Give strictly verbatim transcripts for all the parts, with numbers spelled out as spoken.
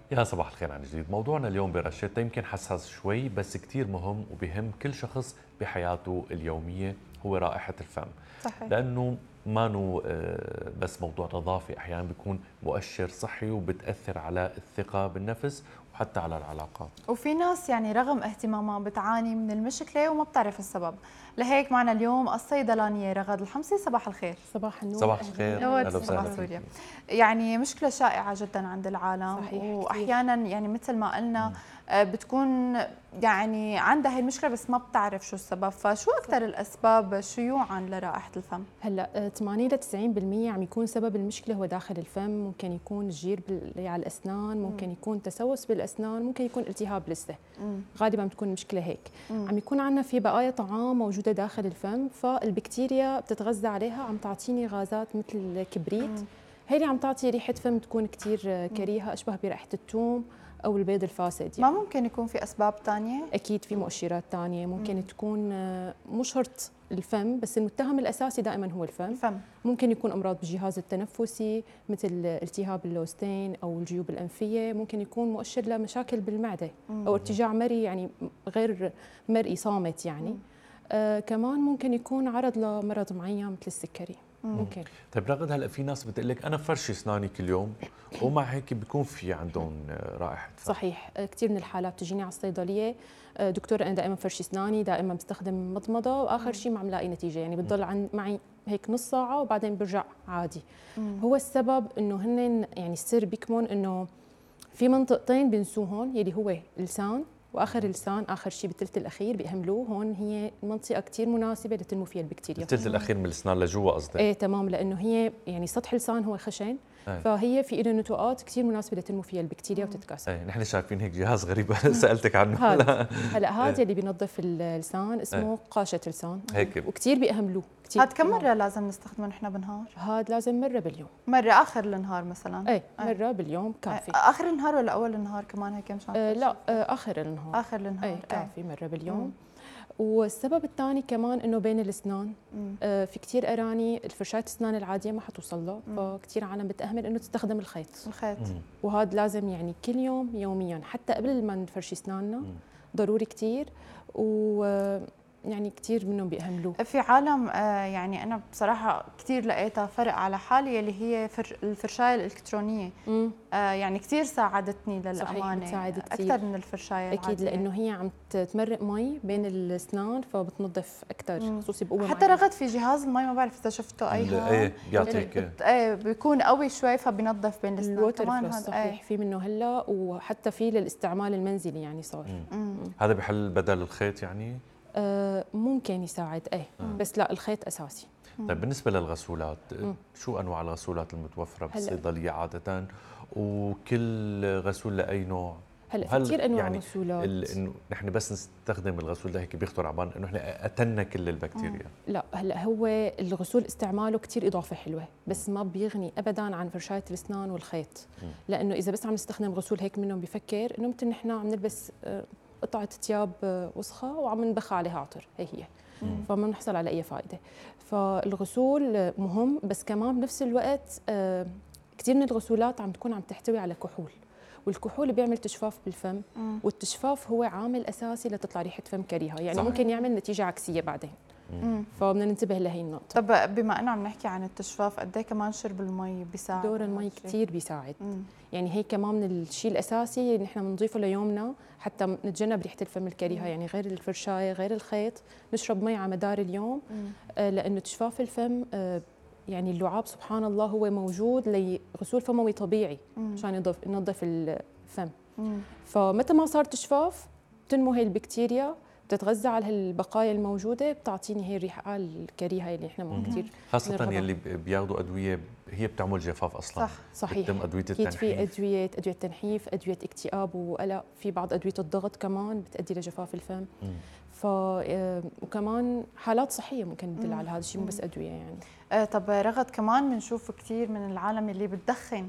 يا صباح الخير عن جديد. موضوعنا اليوم برشتة يمكن حساس شوي بس كتير مهم وبهم كل شخص بحياته اليومية، هو رائحة الفم. صحيح. لأنه ما نو آه، بس موضوع نظافة، أحيانا بيكون مؤشر صحي وبتأثر على الثقة بالنفس وحتى على العلاقات. وفي ناس يعني رغم اهتمامها بتعاني من المشكلة وما بتعرف السبب، لهيك معنا اليوم الصيدلانية رغد الحمصي. صباح الخير. صباح النور. صباح الخير، نورت أهلا صباح وسهلا سوريا. فيك. يعني مشكلة شائعة جدا عند العالم، صحيح واحيانا يعني مثل ما قلنا آه، بتكون يعني عندها هي المشكلة بس ما بتعرف شو السبب، فشو أكثر الأسباب شيوعا لرائحة الفم؟ هلا ثمانين إلى تسعين بالمئة عم يكون سبب المشكله هو داخل الفم، ممكن يكون الجير بال- على الاسنان، ممكن يكون تسوس بالاسنان، ممكن يكون التهاب لثه. غالبا بتكون المشكله هيك. مم. عم يكون عندنا في بقايا طعام موجوده داخل الفم، فالبكتيريا بتتغذى عليها، عم تعطيني غازات مثل الكبريت. مم. هي اللي عم تعطي ريحه فم تكون كثير كريهه، اشبه بريحه الثوم او البيض الفاسد ما يعني. ممكن يكون في أسباب تانية؟ اكيد في مؤشرات ثانيه ممكن مم. تكون، آه، مو شرط الفم، بس المتهم الاساسي دائما هو الفم. الفم. ممكن يكون امراض بالجهاز التنفسي مثل التهاب اللوزتين او الجيوب الانفيه، ممكن يكون مؤشر لمشاكل بالمعده مم. او ارتجاع مرئي يعني غير مرئي صامت يعني. مم. آه كمان ممكن يكون عرض لمرض معين مثل السكري. مم. ممكن. طيب رغد، هلا في ناس بتقول لك أنا فرشي أسناني كل يوم ومع هيك بيكون في عندهم رائحة فم. صحيح، كثير من الحالات بتجيني على الصيدليه، آه، دكتور انا دائما فرشي اسناني، دائما بستخدم مضمضه، واخر شيء ما عم لاقي نتيجه، يعني بتضل عن معي هيك نص ساعه وبعدين برجع عادي. مم. هو السبب انه هن يعني السر بيكمن انه في منطقتين بنسوهن، يلي هو اللسان واخر اللسان، اخر شيء بالثلث الاخير بيهملوه، هون هي منطقه كثير مناسبه لتنمو فيها البكتيريا. الثلث الأخير من الأسنان لجوا قصدك؟ ايه تمام، لانه هي يعني سطح اللسان هو خشن، أي. فهي في له نتوءات كثير مناسبه لتنمو فيها البكتيريا وتتكاثر. ايه نحن شايفين هيك جهاز غريب سألتك عنه. هذا هلا هذا إيه. اللي بينظف اللسان اسمه إيه. قاشة لسان، هيك. وكثير بيأهملوه كثير. هاد كم مرة لازم نستخدمه نحن بالنهار؟ هذا لازم مرة باليوم. مرة آخر النهار مثلا؟ ايه إيه. مرة باليوم كافي. آه، آخر النهار ولا أول النهار كمان هيك مشان؟ آه لا آه آخر النهار. آخر النهار. ايه كافي مرة باليوم. والسبب الثاني كمان انه بين الاسنان مم. آه في كثير اراني الفرشاة الاسنان العاديه ما حتوصل له، مم. فكثير عالم بتأهمل انه تستخدم الخيط. الخيط. مم. وهذا لازم يعني كل يوم يوميا، حتى قبل ما نفرشي اسناننا مم. ضروري كثير. و يعني كثير منهم بيأهملوه. في عالم آه، يعني أنا بصراحة كثير لقيتها فرق على حالي اللي هي فر الفرشاية الإلكترونية. امم آه، يعني كثير ساعدتني صحيح، للأمانة، بتساعد كتير. أكثر من الفرشاية اكيد العادية. لانه هي عم تمرق مي بين الاسنان فبتنظف اكثر، مم. خصوصي بقوه حتى معينة. رغد في جهاز المي، ما بعرف إذا شفته أي ال- هون. ايه بيعطيك بت- ايه بيكون قوي شوي فبينظف بين الاسنان الووتر كمان. فلوس هذا صحيح، ايه. في منه هلا، وحتى في للاستعمال المنزلي يعني صار. مم. مم. هذا بحل بدل الخيط يعني؟ آه ممكن يساعد ايه، آه. بس لا الخيط اساسي. طيب بالنسبة للغسولات، مم. شو أنواع الغسولات المتوفرة هلا. بالصيدلية عادة؟ وكل غسول لأي نوع؟ هلا في وهل كثير انواع يعني غسولات. ال- انه نحن بس نستخدم الغسول ده هيك بيخطر على بالنا انه نحن قتلنا كل البكتيريا؟ لا هلا هو الغسول استعماله كثير اضافه حلوه، بس ما بيغني ابدا عن فرشايه الاسنان والخيط. مم. لانه اذا بس عم نستخدم غسول هيك منهم بفكر انه مثل نحن عم نلبس آه، قطعه ثياب آه، وسخه وعم نبخ عليها عطر، هي هي. مم. فما بنحصل على اي فائده. فالغسول آه، مهم، بس كمان بنفس الوقت آه، كثير من الغسولات عم تكون عم تحتوي على كحول، والكحول بيعمل تجفاف بالفم، مم. والتجفاف هو عامل اساسي لتطلع ريحه فم كريهه، يعني صح. ممكن يعمل نتيجه عكسيه بعدين. مم. فبدنا ننتبه لهي النقطه. طب بما أنه عم نحكي عن التجفاف، قد ايه كمان شرب المي بيساعد؟ دور المي بهذا الشيء؟ كثير بيساعد، مم. يعني هي كمان من الشيء الاساسي اللي نحن بنضيفه ليومنا حتى نتجنب ريحه الفم الكريهه، مم. يعني غير الفرشايه غير الخيط نشرب مي على مدار اليوم. مم. آه، لانه تجفاف الفم آه، يعني اللعاب سبحان الله هو موجود لغسول فموي طبيعي مم. عشان ينظف ينظف الفم. مم. فمتى ما صار تجفاف بتنمو هي البكتيريا، بتتغذى على البقايا الموجوده، بتعطيني هي الريحه الكريهه اللي احنا مم. مو كثير. خاصة نرغبها. يلي بياخذوا أدوية هي بتعمل جفاف أصلا. صح. صحيح، بتتم أدوية اكيد في التنحيف. ادويه ادويه تنحيف، ادويه اكتئاب وقلق، في بعض ادويه الضغط كمان بتؤدي لجفاف الفم. مم. ف آه، وكمان حالات صحيه ممكن تدل مم. على هذا الشيء، مو بس ادويه يعني. آه، طب رغد كمان بنشوف كثير من العالم اللي بتدخن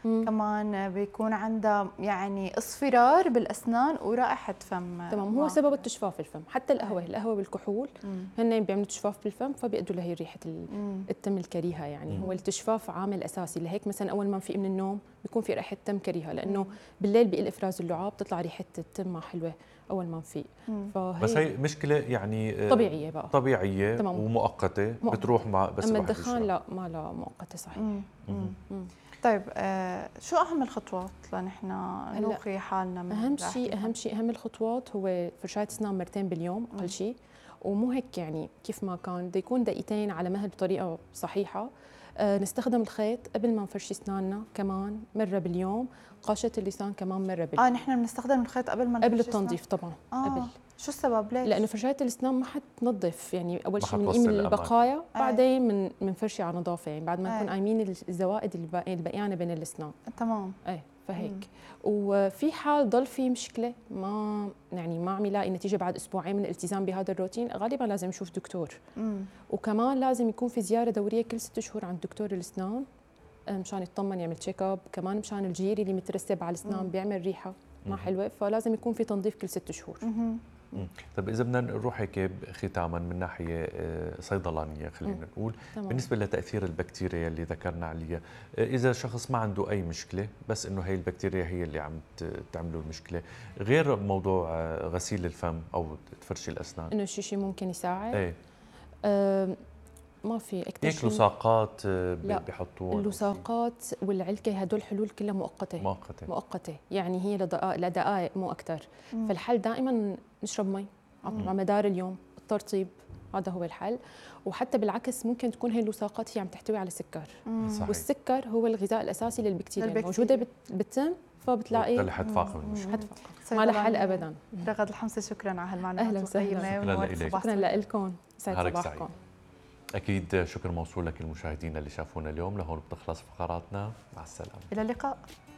كمان بيكون عندها يعني اصفرار بالاسنان ورائحه فم. تمام، هو سبب تجفاف الفم. حتى القهوه القهوه والكحول هن بيعملوا تجفاف بالفم، فبيأدوا لهي ريحه التم الكريهه. يعني هو التجفاف عامل اساسي. لهيك مثلا اول ما نفيق من النوم بيكون في ريحه تم كريهه، لانه بالليل بيقل افراز اللعاب، بتطلع ريحه التم ما حلوه اول ما نفيق. فهي بس هي مشكله يعني طبيعيه بقى، طبيعيه تمام. ومؤقته مؤقت. بتروح مع بس اما الدخان لا ما لا مؤقته. صحيح. مم. مم. مم. طيب آه شو اهم الخطوات لنحن نوقي حالنا من اهم شيء اهم شيء اهم الخطوات هو فرشاة اسنان مرتين باليوم اقل شيء. ومو هيك يعني كيف ما كان بده يكون دقيقتين على مهل بطريقه صحيحه. آه نستخدم الخيط قبل ما نفرشي اسناننا كمان مره باليوم. قاشة اللسان كمان مره باليوم. اه نحن بنستخدم الخيط قبل ما قبل التنظيف طبعا. آه. قبل. شو السبب ليش؟ لانه فرشاة الاسنان ما حتنظف. يعني اول شيء بنقيم البقايا، بعدين من بنفرشي على نظافه. يعني بعد ما نكون قايمين الزوائد البقيانه بين الاسنان. تمام. ايه فهيك. مم. وفي حال ضل في مشكله ما يعني ما عم يلاقي نتيجه بعد اسبوعين من الالتزام بهذا الروتين، غالبا لازم يشوف دكتور. مم. وكمان لازم يكون في زياره دوريه كل ست شهور عند دكتور الاسنان مشان يطمن، يعمل تشيك اب. كمان مشان الجيري اللي مترسب على الاسنان بيعمل ريحه ما حلوه، فلازم يكون في تنظيف كل ست شهور. مم. طيب اذا بدنا نروح هيك ختاما من ناحيه صيدلانيه خلينا نقول تمام. بالنسبه لتاثير البكتيريا اللي ذكرنا عليها، اذا شخص ما عنده اي مشكله بس انه هي البكتيريا هي اللي عم تعمله المشكله، غير موضوع غسيل الفم او فرش الاسنان، انه شيء شيء ممكن يساعد؟ ايه أه ما في اكثر شيء. لصاقات بيحطوها، اللصاقات والعلكه هدول حلول كلها مؤقته مؤقته مؤقته. يعني هي لدقائق لدقائق مو اكثر. فالحل دائما نشرب مي على مدار اليوم. الترطيب هذا هو الحل. وحتى بالعكس ممكن تكون هي اللصاقات هي عم تحتوي على السكر. صحيح. والسكر هو الغذاء الاساسي للبكتيريا الموجوده بالتم، فبتلاقي اللي حتفاقم المشكله. ما لها حل ابدا. رغد الحمصي شكرا على هالمعلومات اهلا وسهلا. شكرا لكم. سعد صباحكم. أكيد شكر موصول لك المشاهدين اللي شافونا اليوم. لهون بتخلص فقراتنا. مع السلامة. إلى اللقاء.